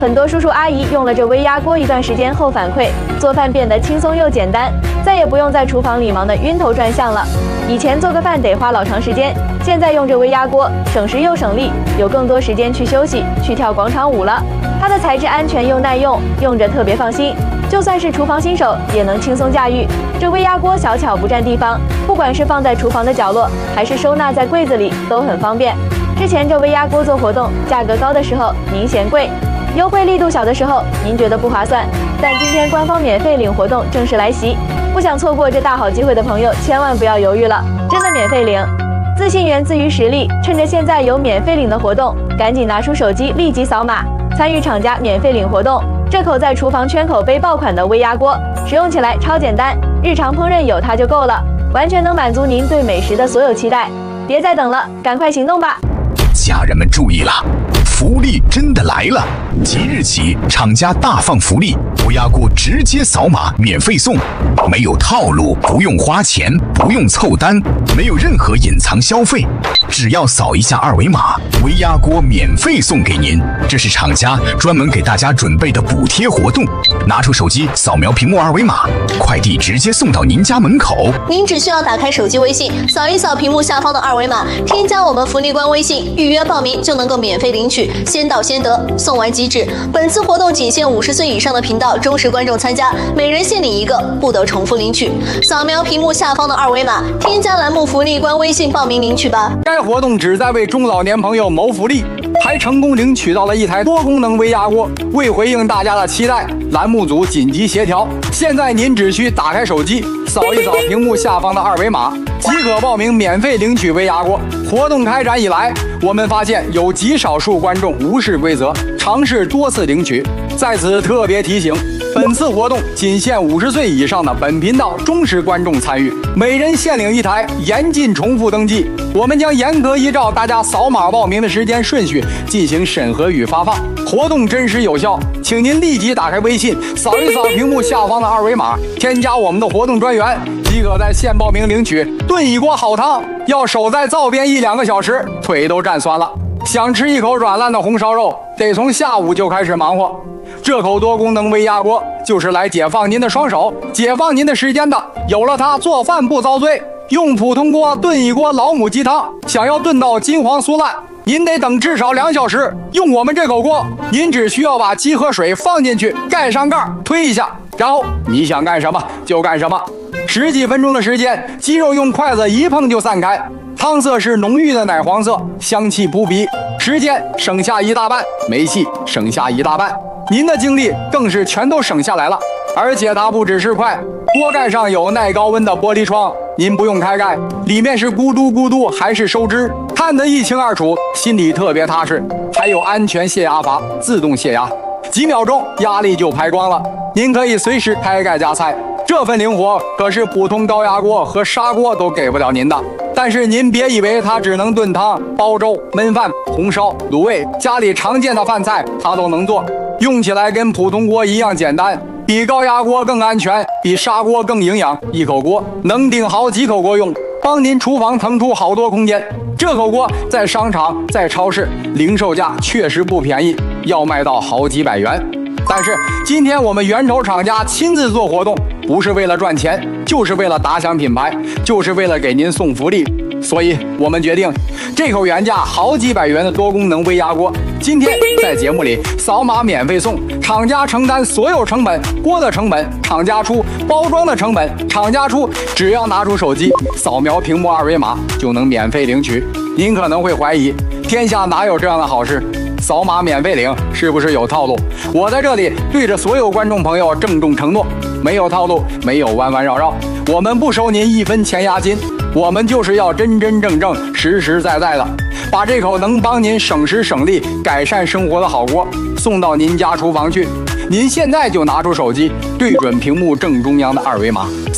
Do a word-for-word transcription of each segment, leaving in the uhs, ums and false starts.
很多叔叔阿姨用了这微压锅一段时间后反馈，做饭变得轻松又简单，再也不用在厨房里忙得晕头转向了。以前做个饭得花老长时间，现在用这微压锅，省时又省力，有更多时间去休息、去跳广场舞了。它的材质安全又耐用，用着特别放心，就算是厨房新手也能轻松驾驭。这微压锅小巧不占地方，不管是放在厨房的角落，还是收纳在柜子里，都很方便。之前这微压锅做活动，价格高的时候您嫌贵，优惠力度小的时候您觉得不划算，但今天官方免费领活动正式来袭，不想错过这大好机会的朋友千万不要犹豫了，真的免费领。自信源自于实力，趁着现在有免费领的活动，赶紧拿出手机立即扫码参与厂家免费领活动。这口在厨房圈口杯爆款的微压锅，使用起来超简单，日常烹饪有它就够了，完全能满足您对美食的所有期待。别再等了，赶快行动吧！ 家人们注意了，福利真的来了！即日起，厂家大放福利，微压锅直接扫码免费送，没有套路，不用花钱，不用凑单，没有任何隐藏消费，只要扫一下二维码，微压锅免费送给您。这是厂家专门给大家准备的补贴活动，拿出手机扫描屏幕二维码，快递直接送到您家门口。 您只需要打开手机微信，扫一扫屏幕下方的二维码，添加我们福利官微信，预约报名就能够免费领取，先到先得，送完即止。本次活动仅限五十岁以上的频道忠实观众参加，每人限领一个，不得重复领取。扫描屏幕下方的二维码，添加栏目福利官微信报名领取吧。 该活动旨在为中老年朋友谋福利，还成功领取到了一台多功能微压锅。为回应大家的期待，栏目组紧急协调，现在您只需打开手机，扫一扫屏幕下方的二维码，即可报名免费领取微压锅。活动开展以来，我们发现有极少数观众无视规则，尝试多次领取。在此特别提醒，本次活动仅限五十岁以上的本频道忠实观众参与，每人限领一台，严禁重复登记。我们将严格依照大家扫码报名的时间顺序进行审核与发放，活动真实有效，请您立即打开微信，扫一扫屏幕下方的二维码，添加我们的活动专员，即可在线报名领取炖一锅好汤，要守在灶边一两个小时，腿都站酸了。想吃一口软烂的红烧肉，得从下午就开始忙活。这口多功能微压锅就是来解放您的双手，解放您的时间的。有了它，做饭不遭罪。用普通锅炖一锅老母鸡汤，想要炖到金黄酥烂，您得等至少两小时。用我们这口锅，您只需要把鸡和水放进去，盖上盖，推一下，然后你想干什么就干什么。十几分钟的时间，鸡肉用筷子一碰就散开，汤色是浓郁的奶黄色，香气扑鼻，时间省下一大半，煤气省下一大半，您的精力更是全都省下来了。而且它不只是快，锅盖上有耐高温的玻璃窗，您不用开盖，里面是咕嘟咕嘟还是收汁，看得一清二楚，心里特别踏实。还有安全泄压阀，自动泄压，几秒钟压力就排光了，您可以随时开盖加菜。这份灵活可是普通高压锅和砂锅都给不了您的。但是您别以为它只能炖汤、煲粥、焖饭、红烧、卤味，家里常见的饭菜它都能做，用起来跟普通锅一样简单，比高压锅更安全，比砂锅更营养。一口锅能顶好几口锅用，帮您厨房腾出好多空间。这口锅在商场、在超市零售价确实不便宜，要卖到好几百元。但是今天我们源头厂家亲自做活动，不是为了赚钱，就是为了打响品牌，就是为了给您送福利。所以我们决定，这口原价好几百元的多功能微压锅，今天在节目里扫码免费送，厂家承担所有成本，锅的成本厂家出，包装的成本厂家出，只要拿出手机扫描屏幕二维码就能免费领取。您可能会怀疑，天下哪有这样的好事？扫码免费领是不是有套路？我在这里对着所有观众朋友郑重承诺，没有套路，没有弯弯绕绕，我们不收您一分钱押金，我们就是要真真正正实实在在的把这口能帮您省时省力改善生活的好锅送到您家厨房去。您现在就拿出手机，对准屏幕正中央的二维码，扫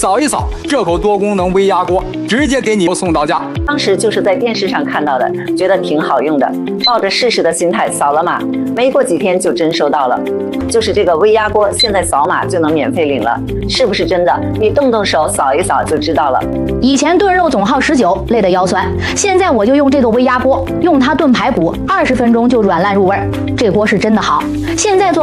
扫一扫，这口多功能微压锅直接给你送到家。 当时就是在电视上看到的，觉得挺好用的，抱着试试的心态扫了码，没过几天就真收到了。就是这个微压锅，现在扫码就能免费领了，是不是真的？你动动手扫一扫就知道了。 以前炖肉总耗十九，累得腰酸，现在我就用这个微压锅，用它炖排骨，二十分钟就软烂入味儿。这锅是真的好。现在做